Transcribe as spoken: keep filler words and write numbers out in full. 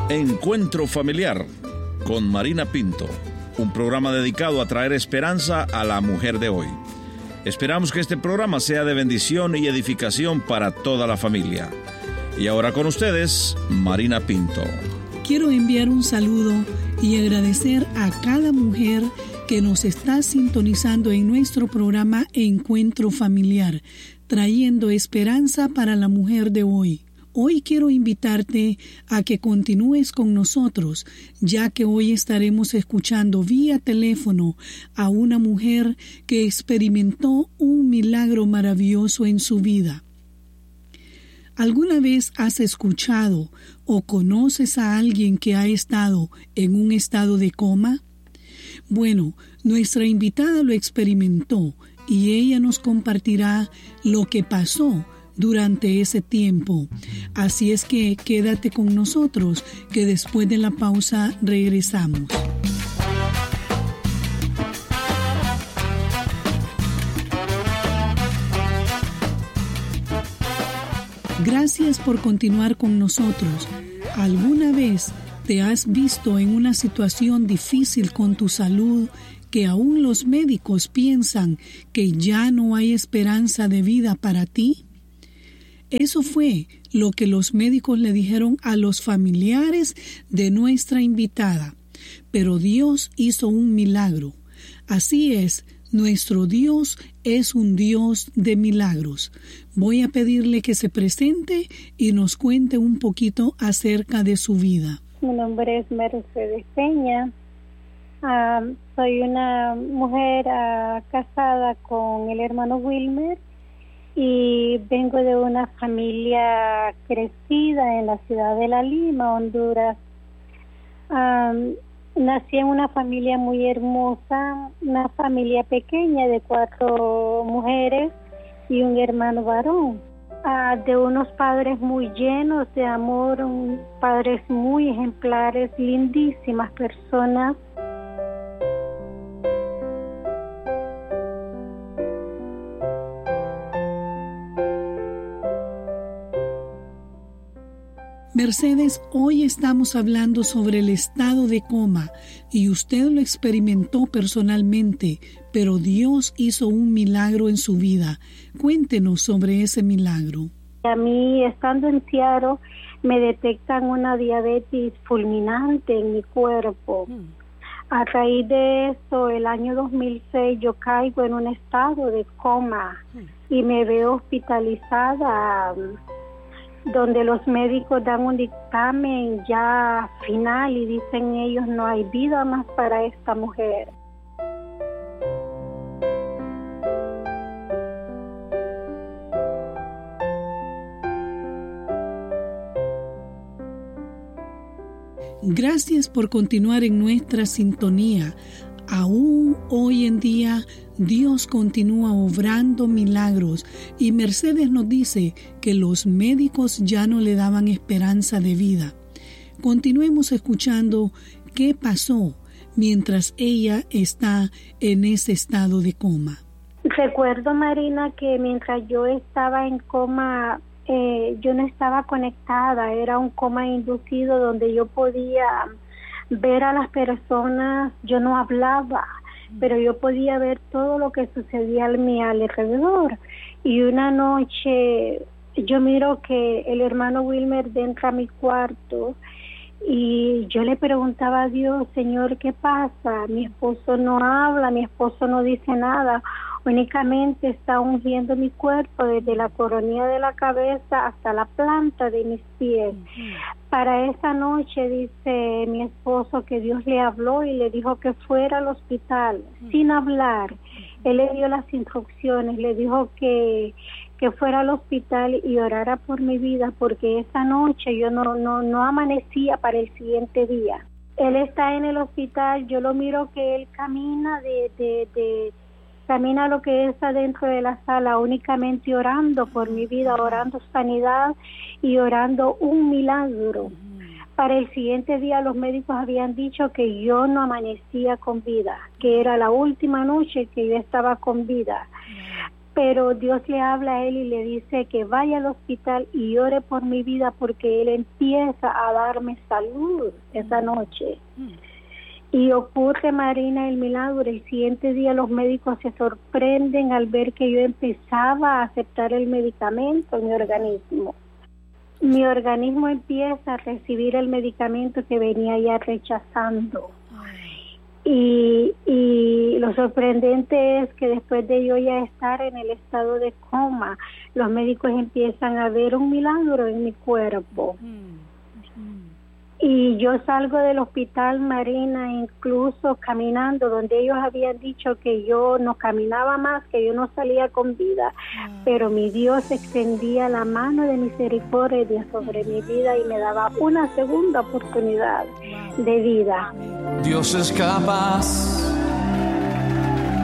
Encuentro Familiar con Marina Pinto, un programa dedicado a traer esperanza a la mujer de hoy. Esperamos que este programa sea de bendición y edificación para toda la familia. Y ahora con ustedes, Marina Pinto. Quiero enviar un saludo y agradecer a cada mujer que nos está sintonizando en nuestro programa Encuentro Familiar, trayendo esperanza para la mujer de hoy. Hoy quiero invitarte a que continúes con nosotros, ya que hoy estaremos escuchando vía teléfono a una mujer que experimentó un milagro maravilloso en su vida. ¿Alguna vez has escuchado o conoces a alguien que ha estado en un estado de coma? Bueno, nuestra invitada lo experimentó y ella nos compartirá lo que pasó durante ese tiempo. Así es que quédate con nosotros, que después de la pausa regresamos. Gracias por continuar con nosotros. ¿Alguna vez te has visto en una situación difícil con tu salud, que aún los médicos piensan que ya no hay esperanza de vida para ti? Eso fue lo que los médicos le dijeron a los familiares de nuestra invitada. Pero Dios hizo un milagro. Así es, nuestro Dios es un Dios de milagros. Voy a pedirle que se presente y nos cuente un poquito acerca de su vida. Mi nombre es Mercedes Peña. Uh, soy una mujer uh, casada con el hermano Wilmer y vengo de una familia crecida en la ciudad de La Lima, Honduras. Um, nací en una familia muy hermosa, una familia pequeña de cuatro mujeres y un hermano varón. Uh, de unos padres muy llenos de amor, un, padres muy ejemplares, lindísimas personas. Mercedes, hoy estamos hablando sobre el estado de coma y usted lo experimentó personalmente, pero Dios hizo un milagro en su vida. Cuéntenos sobre ese milagro. A mí, estando en Seattle, me detectan una diabetes fulminante en mi cuerpo. A raíz de eso, el año dos mil seis, yo caigo en un estado de coma y me veo hospitalizada, donde los médicos dan un dictamen ya final y dicen ellos no hay vida más para esta mujer. Gracias por continuar en nuestra sintonía. Aún hoy en día, Dios continúa obrando milagros y Mercedes nos dice que los médicos ya no le daban esperanza de vida. Continuemos escuchando qué pasó mientras ella está en ese estado de coma. Recuerdo, Marina, que mientras yo estaba en coma, eh, yo no estaba conectada, era un coma inducido donde yo podía ver a las personas, yo no hablaba, pero yo podía ver todo lo que sucedía a mi alrededor. Y una noche yo miro que el hermano Wilmer entra a mi cuarto y yo le preguntaba a Dios, Señor, ¿qué pasa? Mi esposo no habla, mi esposo no dice nada, únicamente está ungiendo mi cuerpo desde la coronilla de la cabeza hasta la planta de mis pies. Uh-huh. Para esa noche dice mi esposo que Dios le habló y le dijo que fuera al hospital, uh-huh. sin hablar. Uh-huh. Él le dio las instrucciones, le dijo que, que fuera al hospital y orara por mi vida, porque esa noche yo no, no, no amanecía para el siguiente día. Él está en el hospital, yo lo miro que él camina de... de, de camina lo que es adentro de la sala, únicamente orando por mi vida, orando sanidad y orando un milagro. Para el siguiente día los médicos habían dicho que yo no amanecía con vida, que era la última noche que yo estaba con vida. pero Dios le habla a él y le dice que vaya al hospital y ore por mi vida porque él empieza a darme salud esa noche. Y ocurre, Marina, el milagro. El siguiente día los médicos se sorprenden al ver que yo empezaba a aceptar el medicamento en mi organismo. Mi organismo empieza a recibir el medicamento que venía ya rechazando. Y, y lo sorprendente es que después de yo ya estar en el estado de coma, los médicos empiezan a ver un milagro en mi cuerpo. Y yo salgo del hospital, Marina, incluso caminando, donde ellos habían dicho que yo no caminaba más, que yo no salía con vida, wow. Pero mi Dios extendía la mano de misericordia sobre mi vida y me daba una segunda oportunidad wow. de vida. Dios es capaz